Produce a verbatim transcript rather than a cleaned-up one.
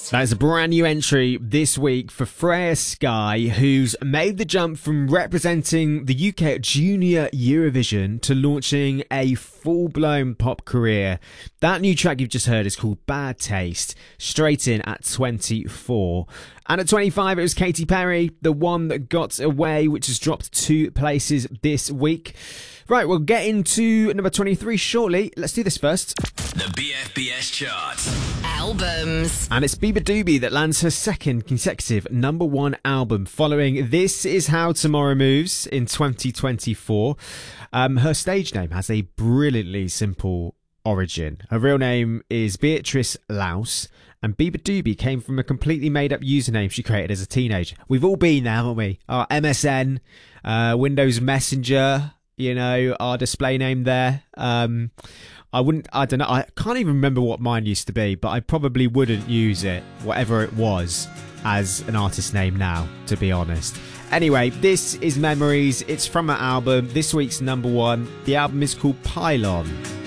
That is a brand new entry this week for Freya Sky, who's made the jump from representing the U K at Junior Eurovision to launching a full-blown pop career. That new track you've just heard is called Bad Taste, straight in at twenty-four. And at twenty-five, it was Katy Perry, the one that got away, which has dropped two places this week. Right, we'll get into number twenty-three shortly. Let's do this first. The B F B S chart. Albums. And it's Bieber Doobie that lands her second consecutive number one album following This Is How Tomorrow Moves in twenty twenty-four. Um, her stage name has a brilliantly simple origin. Her real name is Beatrice Laus, and Bieber Doobie came from a completely made-up username she created as a teenager. We've all been there, haven't we? Our M S N, uh, Windows Messenger, you know, our display name there. Um, I wouldn't, I don't know, I can't even remember what mine used to be, but I probably wouldn't use it, whatever it was, as an artist name now, to be honest. Anyway, this is Memories. It's from her album, this week's number one. The album is called Pylon.